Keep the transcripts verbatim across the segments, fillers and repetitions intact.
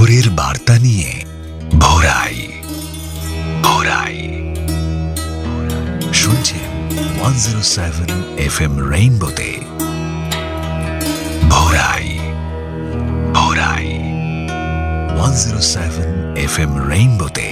ভোরের বার্তা নিয়ে ভোরাই ভোরাই শুনছেন one zero seven F M রেইনবোতে ভোরাই ভোরাই one zero seven F M রেইনবোতে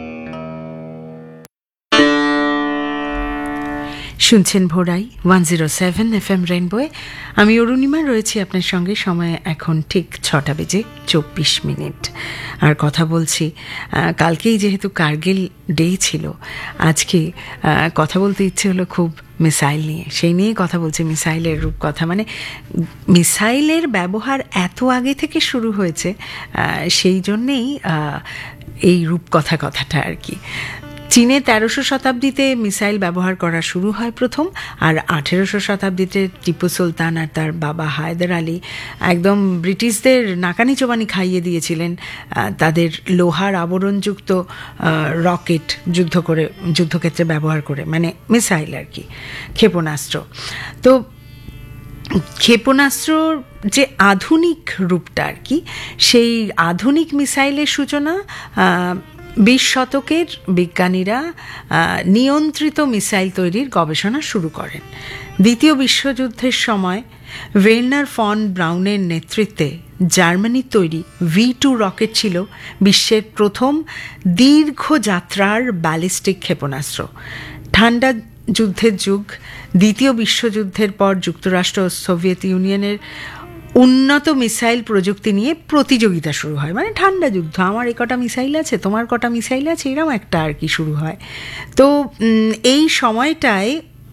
শুনছেন ভোরাই one zero seven F M রেইনবোয়ে। আমি অরুণিমা রয়েছি আপনার সঙ্গে। সময় এখন ঠিক ছটা বেজে চব্বিশ মিনিট। আর কথা বলছি, কালকেই যেহেতু কার্গিল ডে ছিল, আজকে কথা বলতে ইচ্ছে হলো খুব মিসাইল নিয়ে। সেই নিয়েই কথা বলছি, মিসাইলের রূপকথা। মানে মিসাইলের ব্যবহার এত আগে থেকে শুরু হয়েছে, সেই জন্যেই এই রূপকথা কথাটা আর কি। চীনে তেরোশো শতাব্দীতে মিসাইল ব্যবহার করা শুরু হয় প্রথম, আর আঠেরোশো শতাব্দীতে টিপু সুলতান আর তার বাবা হায়দার আলী একদম ব্রিটিশদের নাকানি চোবানি খাইয়ে দিয়েছিলেন তাদের লোহার আবরণযুক্ত রকেট যুদ্ধ করে যুদ্ধক্ষেত্রে ব্যবহার করে, মানে মিসাইল আর কি, ক্ষেপণাস্ত্র। তো ক্ষেপণাস্ত্রর যে আধুনিক রূপটা আর কি, সেই আধুনিক মিসাইলের সূচনা বিশ শতকের বিজ্ঞানীরা নিয়ন্ত্রিত মিসাইল তৈরির গবেষণা শুরু করেন। দ্বিতীয় বিশ্বযুদ্ধের সময় ওয়ের্নার ফন ব্রাউনের নেতৃত্বে জার্মানির তৈরি ভি টু রকেট ছিল বিশ্বের প্রথম দীর্ঘ যাত্রার ব্যালিস্টিক ক্ষেপণাস্ত্র। ঠান্ডা যুদ্ধের যুগ, দ্বিতীয় বিশ্বযুদ্ধের পর যুক্তরাষ্ট্র ও সোভিয়েত ইউনিয়নের উন্নত মিসাইল প্রযুক্তি নিয়ে প্রতিযোগিতা শুরু হয়। মানে ঠান্ডা যুদ্ধ, আমার এ কটা মিসাইল আছে, তোমার কটা মিসাইল আছে, এরকম একটা আর কি শুরু হয়। তো এই সময়টায়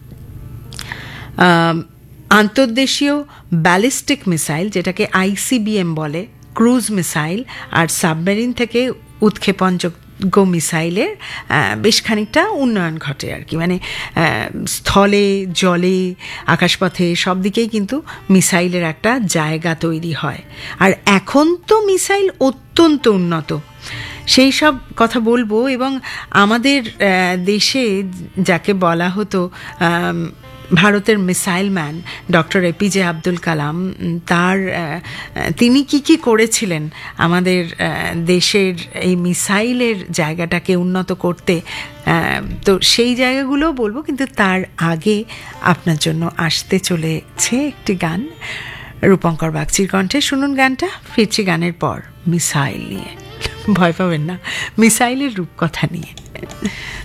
আন্তর্দেশীয় ব্যালিস্টিক মিসাইল, যেটাকে আইসিবিএম বলে, ক্রুজ মিসাইল আর সাবমেরিন থেকে উৎক্ষেপণযোগ্য মিসাইলের বেশ খানিকটা উন্নয়ন ঘটে আর কি। মানে স্থলে, জলে, আকাশপথে সব দিকেই কিন্তু মিসাইলের একটা জায়গা তৈরি হয়। আর এখন তো মিসাইল অত্যন্ত উন্নত, সেই সব কথা বলবো। এবং আমাদের দেশে যাকে বলা হতো ভারতের missile man, doctor APJ Abdul Kalam, তার তিনি কি কি করেছিলেন আমাদের দেশের এই মিসাইলের জায়গাটাকে উন্নত করতে, তো সেই জায়গাগুলোও বলবো। কিন্তু তার আগে আপনার জন্য আসতে চলেছে একটি গান রূপঙ্কর বাগচির কণ্ঠে। শুনুন গানটা, ফিরছি গানের পর মিসাইল নিয়ে। ভয় পাবেন না, মিসাইলের রূপকথা নিয়ে।